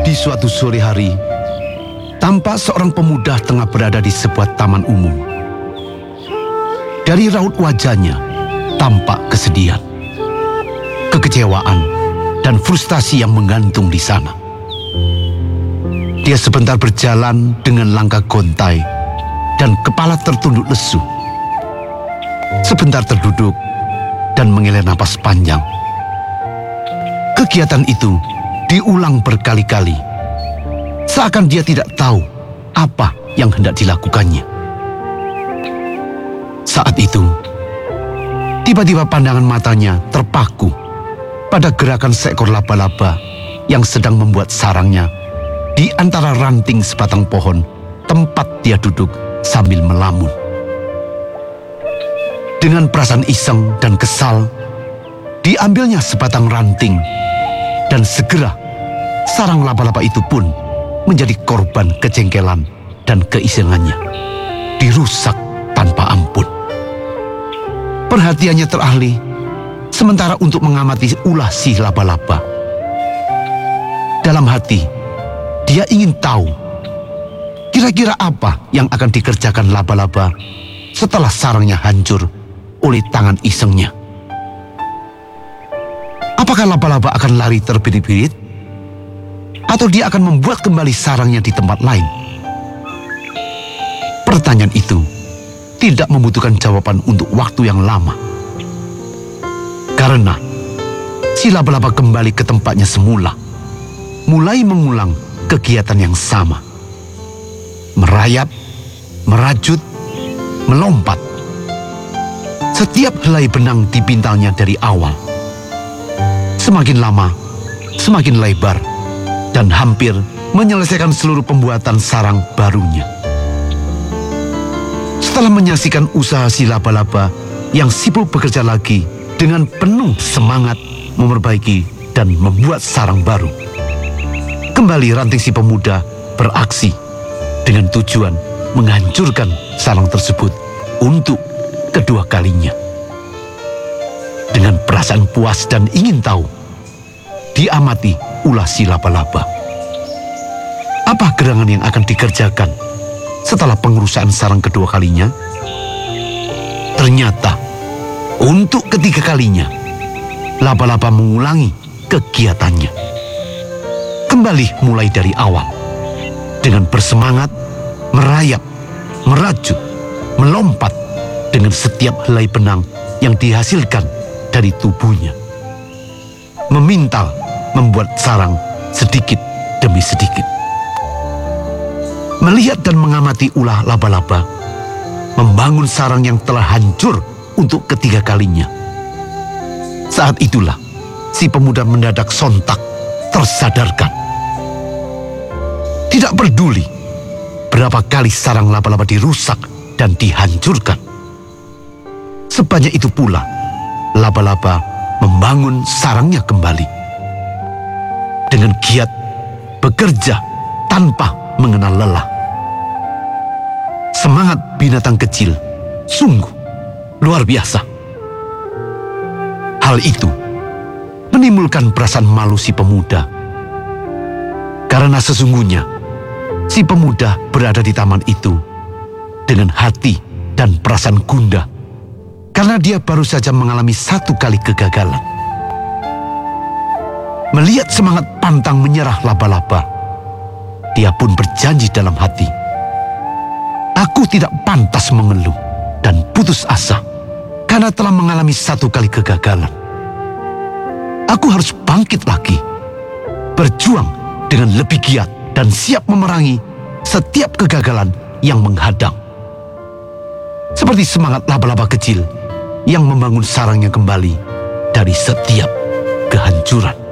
Di suatu sore hari, tampak seorang pemuda tengah berada di sebuah taman umum. Dari raut wajahnya, tampak kesedihan, kekecewaan, dan frustasi yang menggantung di sana. Dia sebentar berjalan dengan langkah gontai dan kepala tertunduk lesu. Sebentar terduduk dan menghela napas panjang. Kegiatan itu diulang berkali-kali, seakan dia tidak tahu apa yang hendak dilakukannya. Saat itu, tiba-tiba pandangan matanya terpaku pada gerakan seekor laba-laba yang sedang membuat sarangnya di antara ranting sebatang pohon tempat dia duduk sambil melamun. Dengan perasaan iseng dan kesal, diambilnya sebatang ranting, dan segera sarang laba-laba itu pun menjadi korban kejengkelan dan keisengannya. Dirusak tanpa ampun. Perhatiannya teralih, sementara untuk mengamati ulah si laba-laba. Dalam hati, dia ingin tahu kira-kira apa yang akan dikerjakan laba-laba setelah sarangnya hancur oleh tangan isengnya. Apakah laba-laba akan lari terbirit-birit? Atau dia akan membuat kembali sarangnya di tempat lain? Pertanyaan itu tidak membutuhkan jawaban untuk waktu yang lama. Karena si laba-laba kembali ke tempatnya semula, mulai mengulang kegiatan yang sama. Merayap, merajut, melompat. Setiap helai benang dipintalnya dari awal. Semakin lama, semakin lebar, dan hampir menyelesaikan seluruh pembuatan sarang barunya. Setelah menyaksikan usaha si laba-laba yang sibuk bekerja lagi dengan penuh semangat memperbaiki dan membuat sarang baru, kembali ranting si pemuda beraksi dengan tujuan menghancurkan sarang tersebut untuk kedua kalinya. Dengan perasaan puas dan ingin tahu, diamati ulah si laba-laba. Apa gerangan yang akan dikerjakan setelah pengerusakan sarang kedua kalinya? Ternyata, untuk ketiga kalinya, laba-laba mengulangi kegiatannya. Kembali mulai dari awal, dengan bersemangat, merayap, merajut, melompat dengan setiap helai benang yang dihasilkan dari tubuhnya. Memintal, membuat sarang sedikit demi sedikit. Melihat dan mengamati ulah laba-laba, membangun sarang yang telah hancur untuk ketiga kalinya. Saat itulah, si pemuda mendadak sontak, tersadarkan. Tidak peduli berapa kali sarang laba-laba dirusak dan dihancurkan. Sebanyak itu pula, laba-laba membangun sarangnya kembali. Dengan giat, bekerja tanpa mengenal lelah. Semangat binatang kecil sungguh luar biasa. Hal itu menimbulkan perasaan malu si pemuda. Karena sesungguhnya, si pemuda berada di taman itu dengan hati dan perasaan gundah, karena dia baru saja mengalami satu kali kegagalan. Melihat semangat pantang menyerah laba-laba, dia pun berjanji dalam hati, "Aku tidak pantas mengeluh dan putus asa karena telah mengalami satu kali kegagalan. Aku harus bangkit lagi, berjuang dengan lebih giat dan siap memerangi setiap kegagalan yang menghadang." Seperti semangat laba-laba kecil yang membangun sarangnya kembali dari setiap kehancuran.